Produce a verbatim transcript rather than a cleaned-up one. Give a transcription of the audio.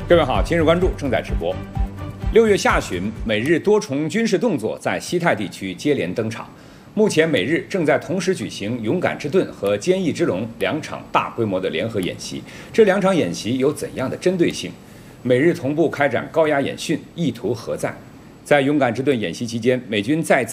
各位好，今日关注正在直播。六月下旬，美日多重军事动作在西太地区接连登场。目前，美日正在同时举行“勇敢之盾”和“坚毅之龙”两场大规模的联合演习。这两场演习有怎样的针对性？美日同步开展高压演训，意图何在？在“勇敢之盾”演习期间，美军再次